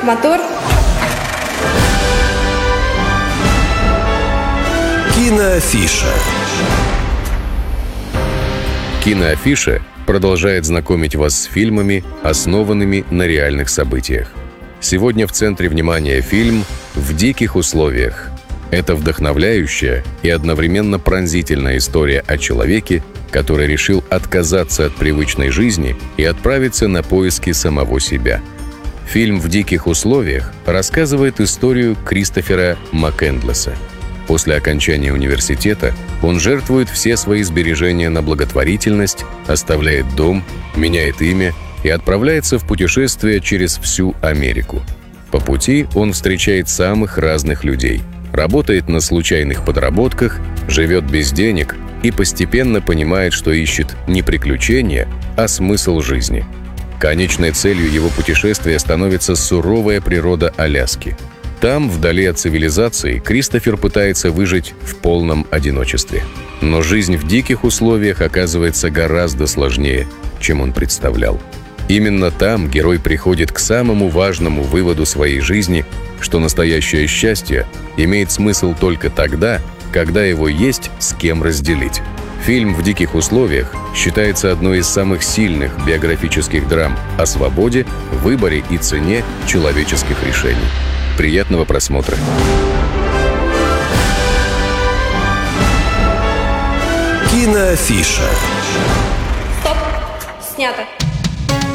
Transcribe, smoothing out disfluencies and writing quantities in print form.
мотор. Киноафиша. Киноафиша продолжает знакомить вас с фильмами, основанными на реальных событиях. Сегодня в центре внимания фильм «В диких условиях». Это вдохновляющая и одновременно пронзительная история о человеке, который решил отказаться от привычной жизни и отправиться на поиски самого себя. Фильм «В диких условиях» рассказывает историю Кристофера МакКэндлеса. После окончания университета он жертвует все свои сбережения на благотворительность, оставляет дом, меняет имя и отправляется в путешествие через всю Америку. По пути он встречает самых разных людей, работает на случайных подработках, живет без денег и постепенно понимает, что ищет не приключения, а смысл жизни. Конечной целью его путешествия становится суровая природа Аляски. Там, вдали от цивилизации, Кристофер пытается выжить в полном одиночестве. Но жизнь в диких условиях оказывается гораздо сложнее, чем он представлял. Именно там герой приходит к самому важному выводу своей жизни, что настоящее счастье имеет смысл только тогда, когда его есть с кем разделить. Фильм «В диких условиях» считается одной из самых сильных биографических драм о свободе, выборе и цене человеческих решений. Приятного просмотра. Киноафиша. Стоп. Снято.